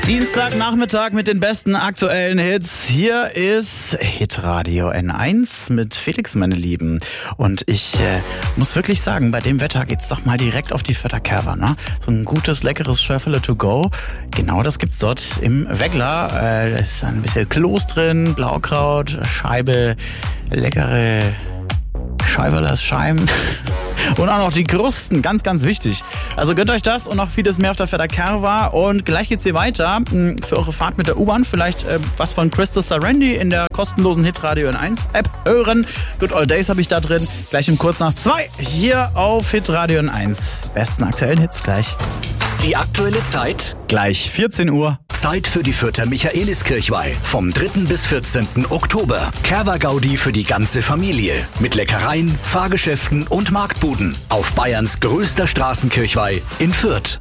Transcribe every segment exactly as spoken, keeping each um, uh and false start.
Dienstagnachmittag mit den besten aktuellen Hits. Hier ist Hitradio N eins mit Felix, meine Lieben. Und ich äh, muss wirklich sagen, bei dem Wetter geht's doch mal direkt auf die Förderkerwa, ne? So ein gutes, leckeres Schöffele to go. Genau das gibt's dort im Weggler. Äh, da ist ein bisschen Kloß drin, Blaukraut, Scheibe, leckere Scheiberlers Scheiben. Und auch noch die Krusten, ganz, ganz wichtig. Also gönnt euch das und noch vieles mehr auf der Förderkerwa. Und gleich geht's hier weiter. Für eure Fahrt mit der U-Bahn vielleicht äh, was von Crystal Sarandy in der kostenlosen Hitradio N eins App hören. Good Old Days habe ich da drin. Gleich um kurz nach zwei hier auf Hitradio N eins. Besten aktuellen Hits gleich. Die aktuelle Zeit? Gleich vierzehn Uhr. Zeit für die Fürther Michaeliskirchweih. Vom dritten bis vierzehnten Oktober. Kerwa-Gaudi für die ganze Familie. Mit Leckereien, Fahrgeschäften und Marktbuden. Auf Bayerns größter Straßenkirchweih in Fürth.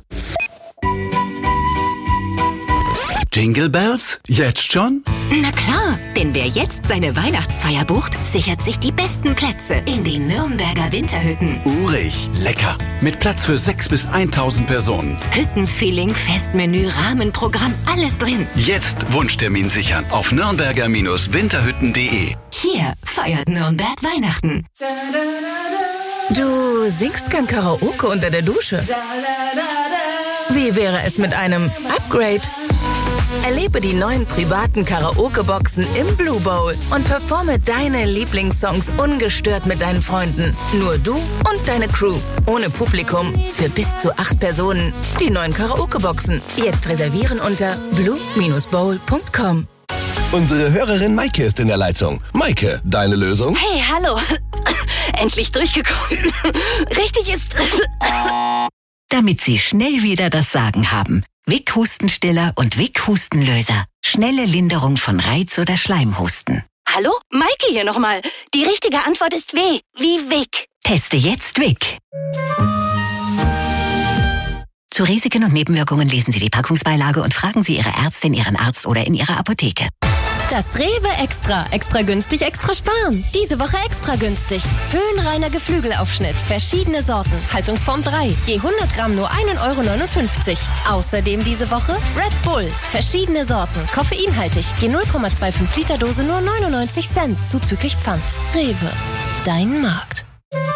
Jingle Bells? Jetzt schon? Na klar, denn wer jetzt seine Weihnachtsfeier bucht, sichert sich die besten Plätze in den Nürnberger Winterhütten. Urig, lecker. Mit Platz für sechs bis eintausend Personen. Hüttenfeeling, Festmenü, Rahmenprogramm, alles drin. Jetzt Wunschtermin sichern auf nürnberger Winterhütten punkt de. Hier feiert Nürnberg Weihnachten. Du singst gern Karaoke unter der Dusche. Wie wäre es mit einem Upgrade? Erlebe die neuen privaten Karaoke-Boxen im Blue Bowl und performe deine Lieblingssongs ungestört mit deinen Freunden. Nur du und deine Crew. Ohne Publikum. Für bis zu acht Personen. Die neuen Karaoke-Boxen. Jetzt reservieren unter blue bowl punkt com. Unsere Hörerin Maike ist in der Leitung. Maike, deine Lösung? Hey, hallo. Endlich durchgekommen. Richtig ist... Damit Sie schnell wieder das Sagen haben. Wick Hustenstiller und Wick Hustenlöser. Schnelle Linderung von Reiz- oder Schleimhusten. Hallo? Maike hier nochmal. Die richtige Antwort ist W. Wie Wick. Teste jetzt Wick. Zu Risiken und Nebenwirkungen lesen Sie die Packungsbeilage und fragen Sie Ihre Ärztin, Ihren Arzt oder in Ihrer Apotheke. Das Rewe Extra. Extra günstig, extra sparen. Diese Woche extra günstig. Höhenreiner Geflügelaufschnitt. Verschiedene Sorten. Haltungsform drei. Je hundert Gramm nur ein Euro neunundfünfzig. Außerdem diese Woche Red Bull. Verschiedene Sorten. Koffeinhaltig. Je null Komma fünfundzwanzig Liter Dose nur neunundneunzig Cent. Zuzüglich Pfand. Rewe. Dein Markt.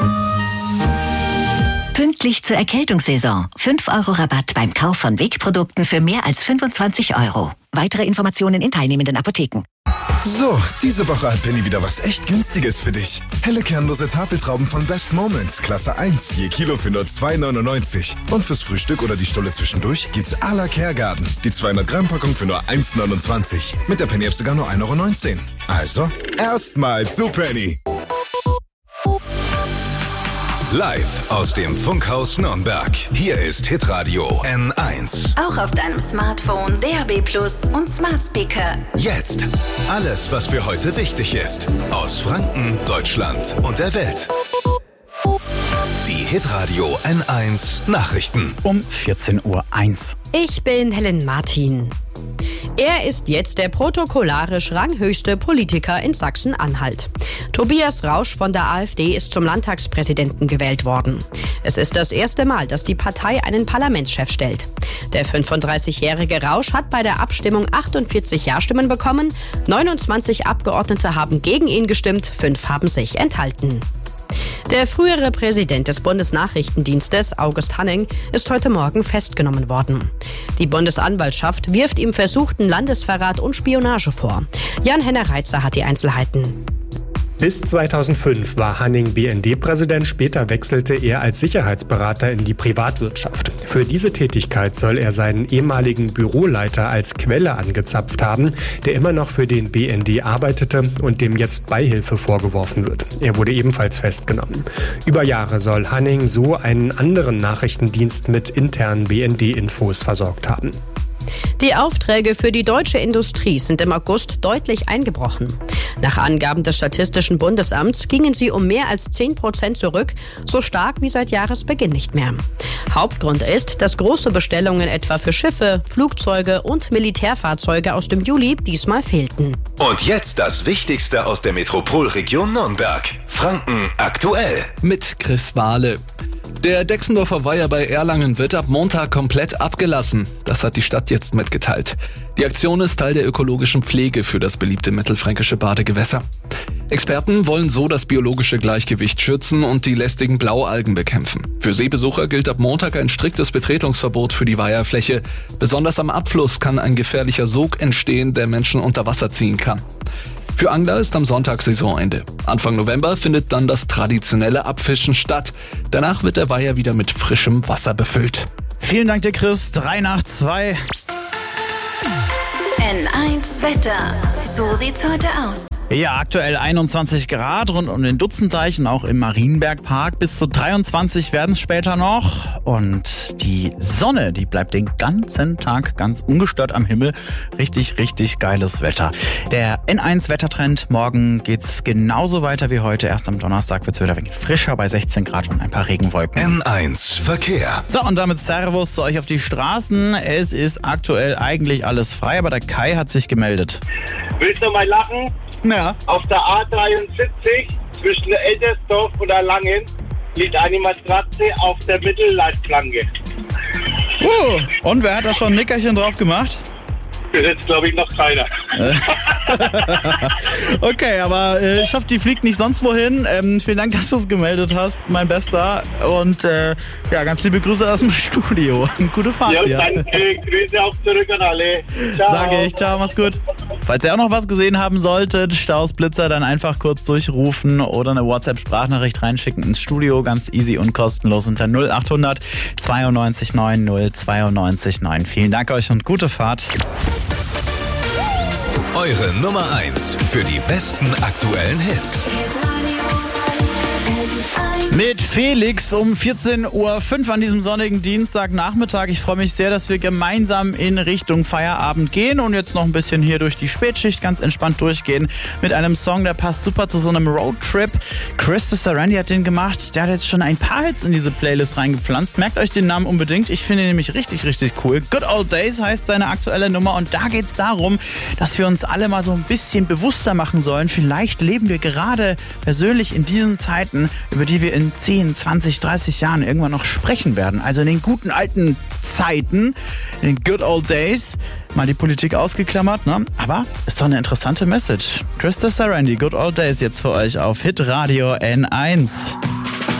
Pünktlich zur Erkältungssaison. fünf Euro Rabatt beim Kauf von Wick-Produkten für mehr als fünfundzwanzig Euro. Weitere Informationen in teilnehmenden Apotheken. So, diese Woche hat Penny wieder was echt Günstiges für dich. Helle kernlose Tafeltrauben von Best Moments, Klasse eins, je Kilo für nur zwei neunundneunzig. Und fürs Frühstück oder die Stulle zwischendurch gibt's à la Kergarten. Die zweihundert Gramm Packung für nur eins neunundzwanzig. Mit der Penny App sogar nur ein Euro neunzehn. Also, erstmals zu Penny. Live aus dem Funkhaus Nürnberg. Hier ist Hitradio N eins. Auch auf deinem Smartphone, D A B Plus und Smart Speaker. Jetzt alles, was für heute wichtig ist. Aus Franken, Deutschland und der Welt. Die Hitradio N eins Nachrichten. Um vierzehn Uhr eins. Ich bin Helen Martin. Er ist jetzt der protokollarisch ranghöchste Politiker in Sachsen-Anhalt. Tobias Rausch von der AfD ist zum Landtagspräsidenten gewählt worden. Es ist das erste Mal, dass die Partei einen Parlamentschef stellt. Der fünfunddreißigjährige Rausch hat bei der Abstimmung achtundvierzig Ja-Stimmen bekommen. neunundzwanzig Abgeordnete haben gegen ihn gestimmt, fünf haben sich enthalten. Der frühere Präsident des Bundesnachrichtendienstes, August Hanning, ist heute Morgen festgenommen worden. Die Bundesanwaltschaft wirft ihm versuchten Landesverrat und Spionage vor. Jan-Henner Reitzer hat die Einzelheiten. Bis zweitausendfünf war Hanning B N D-Präsident, später wechselte er als Sicherheitsberater in die Privatwirtschaft. Für diese Tätigkeit soll er seinen ehemaligen Büroleiter als Quelle angezapft haben, der immer noch für den B N D arbeitete und dem jetzt Beihilfe vorgeworfen wird. Er wurde ebenfalls festgenommen. Über Jahre soll Hanning so einen anderen Nachrichtendienst mit internen B N D-Infos versorgt haben. Die Aufträge für die deutsche Industrie sind im August deutlich eingebrochen. Nach Angaben des Statistischen Bundesamts gingen sie um mehr als zehn Prozent zurück, so stark wie seit Jahresbeginn nicht mehr. Hauptgrund ist, dass große Bestellungen etwa für Schiffe, Flugzeuge und Militärfahrzeuge aus dem Juli diesmal fehlten. Und jetzt das Wichtigste aus der Metropolregion Nürnberg. Franken aktuell. Mit Chris Wahle. Der Dexendorfer Weiher bei Erlangen wird ab Montag komplett abgelassen. Das hat die Stadt jetzt mitgeteilt. Die Aktion ist Teil der ökologischen Pflege für das beliebte mittelfränkische Badegewässer. Experten wollen so das biologische Gleichgewicht schützen und die lästigen Blaualgen bekämpfen. Für Seebesucher gilt ab Montag ein striktes Betretungsverbot für die Weiherfläche. Besonders am Abfluss kann ein gefährlicher Sog entstehen, der Menschen unter Wasser ziehen kann. Für Angler ist am Sonntag Saisonende. Anfang November findet dann das traditionelle Abfischen statt. Danach wird der Weiher wieder mit frischem Wasser befüllt. Vielen Dank dir, Chris. drei nach zwei. N eins Wetter. So sieht's heute aus. Ja, aktuell einundzwanzig Grad rund um den Dutzendteich und auch im Marienbergpark. Bis zu dreiundzwanzig werden es später noch. Und die Sonne, die bleibt den ganzen Tag ganz ungestört am Himmel. Richtig, richtig geiles Wetter. Der N eins Wettertrend. Morgen geht's genauso weiter wie heute. Erst am Donnerstag wird's wieder ein wenig frischer bei sechzehn Grad und ein paar Regenwolken. N eins Verkehr. So, und damit Servus zu euch auf die Straßen. Es ist aktuell eigentlich alles frei, aber der Kai hat sich gemeldet. Willst du mal lachen? Ja. Auf der A dreiundsiebzig zwischen Eltersdorf und Erlangen liegt eine Matratze auf der Mittelleitplanke. Uh, und wer hat da schon ein Nickerchen drauf gemacht? Bis jetzt glaube ich noch keiner. Okay, aber äh, ich hoffe, die fliegt nicht sonst wohin. Ähm, vielen Dank, dass du es gemeldet hast, mein Bester. Und äh, ja, ganz liebe Grüße aus dem Studio. Gute Fahrt Ja, dir. danke. Grüße auch zurück an alle. Ciao. Sage ich, ciao, mach's gut. Falls ihr auch noch was gesehen haben solltet, Staus, Blitzer, dann einfach kurz durchrufen oder eine WhatsApp-Sprachnachricht reinschicken ins Studio. Ganz easy und kostenlos unter null acht hundert zweiundneunzig neun null zweiundneunzig neun. Vielen Dank euch und gute Fahrt. Eure Nummer eins für die besten aktuellen Hits. Mit Felix um vierzehn Uhr fünf an diesem sonnigen Dienstagnachmittag. Ich freue mich sehr, dass wir gemeinsam in Richtung Feierabend gehen und jetzt noch ein bisschen hier durch die Spätschicht ganz entspannt durchgehen mit einem Song, der passt super zu so einem Roadtrip. Chris Sarandy hat den gemacht. Der hat jetzt schon ein paar Hits in diese Playlist reingepflanzt. Merkt euch den Namen unbedingt. Ich finde ihn nämlich richtig, richtig cool. Good Old Days heißt seine aktuelle Nummer und da geht es darum, dass wir uns alle mal so ein bisschen bewusster machen sollen. Vielleicht leben wir gerade persönlich in diesen Zeiten, über die wir in zehn, zwanzig, dreißig Jahren irgendwann noch sprechen werden. Also in den guten alten Zeiten, in den Good Old Days, mal die Politik ausgeklammert, ne? Aber ist doch eine interessante Message. Chris Sarandy, Good Old Days jetzt für euch auf Hitradio N eins.